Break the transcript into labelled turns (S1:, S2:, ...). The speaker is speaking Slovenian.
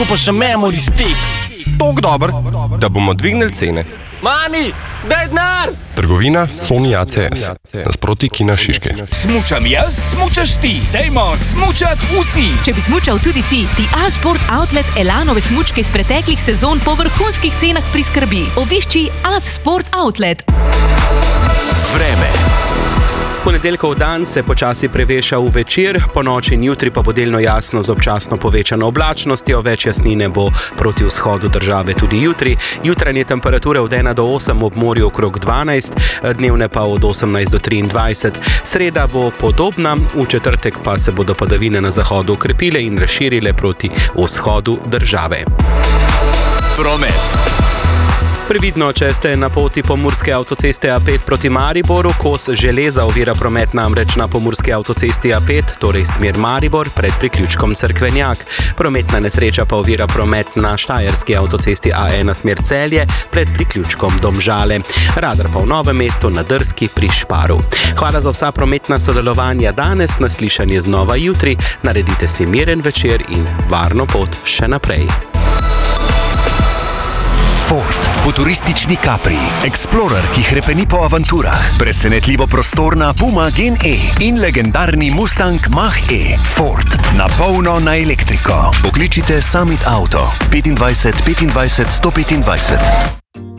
S1: pa še memory stick.
S2: Tok dober, da bomo dvignili cene.
S1: Mami, daj denar!
S3: Trgovina Sony ACS. Nasproti Kina Šiške.
S4: Smučam jaz, smučaš ti. Dajmo smučat vsi.
S5: Če bi smučal tudi ti A-Sport Outlet Elanove smučke iz preteklih sezon po vrhunskih cenah priskrbi. Obišči A-Sport Outlet.
S6: Vreme. Ponedeljkov dan se počasi preveša v večer, po noči in jutri pa bo delno jasno z občasno povečano oblačnostjo, več jasnine bo proti vzhodu države tudi jutri. Jutranje temperature od 1 do 8 ob morju okrog 12, dnevne pa od 18 do 23. Sreda bo podobna, v četrtek pa se bodo padavine na zahodu okrepile in razširile proti vzhodu države.
S4: Promet.
S6: Previdno, če ste na poti pomurske avtoceste A5 proti Mariboru, kos železa ovira promet namreč na pomurski avtocesti A5, torej smer Maribor, pred priključkom Cerkvenjak. Prometna nesreča pa ovira promet na štajerski avtocesti A1 smer Celje, pred priključkom Domžale. Radar pa v Novem mestu na Drski pri Šparu. Hvala za vsa prometna sodelovanja danes, naslišanje znova jutri. Naredite si miren večer in varno pot še naprej.
S7: Ford, futuristični Capri, Explorer, ki hrepeni po avanturah, presenetljivo prostorna Puma Gen E in legendarni Mustang Mach-E. Ford, na polno na elektriko. Pokličite Summit Auto 25 25 125.